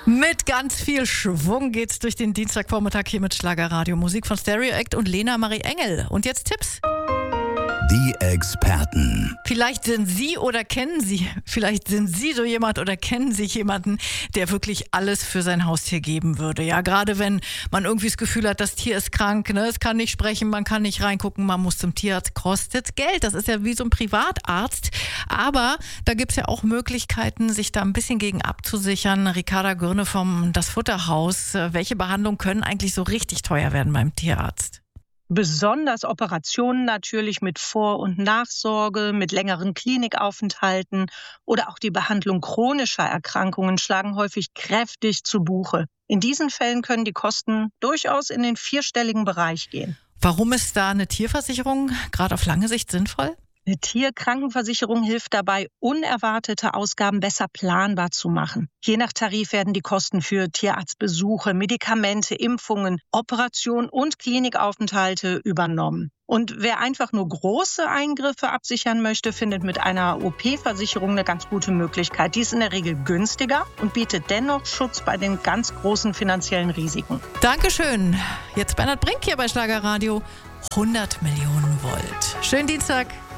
Mit ganz viel Schwung geht's durch den Dienstagvormittag hier mit Schlagerradio. Musik von Stereo Act und Lena Marie Engel. Und jetzt Tipps. Die Experten. Vielleicht sind Sie oder kennen Sie, vielleicht sind Sie so jemand oder kennen Sie jemanden, der wirklich alles für sein Haustier geben würde. Ja, gerade wenn man irgendwie das Gefühl hat, das Tier ist krank, ne? Es kann nicht sprechen, man kann nicht reingucken, man muss zum Tierarzt, kostet Geld. Das ist ja wie so ein Privatarzt. Aber da gibt's ja auch Möglichkeiten, sich da ein bisschen gegen abzusichern. Ricarda Gürne vom Das Futterhaus. Welche Behandlungen können eigentlich so richtig teuer werden beim Tierarzt? Besonders Operationen natürlich mit Vor- und Nachsorge, mit längeren Klinikaufenthalten oder auch die Behandlung chronischer Erkrankungen schlagen häufig kräftig zu Buche. In diesen Fällen können die Kosten durchaus in den vierstelligen Bereich gehen. Warum ist da eine Tierversicherung gerade auf lange Sicht sinnvoll? Eine Tierkrankenversicherung hilft dabei, unerwartete Ausgaben besser planbar zu machen. Je nach Tarif werden die Kosten für Tierarztbesuche, Medikamente, Impfungen, Operationen und Klinikaufenthalte übernommen. Und wer einfach nur große Eingriffe absichern möchte, findet mit einer OP-Versicherung eine ganz gute Möglichkeit. Die ist in der Regel günstiger und bietet dennoch Schutz bei den ganz großen finanziellen Risiken. Dankeschön. Jetzt Bernhard Brink hier bei Schlagerradio. 100 Millionen Volt. Schönen Dienstag.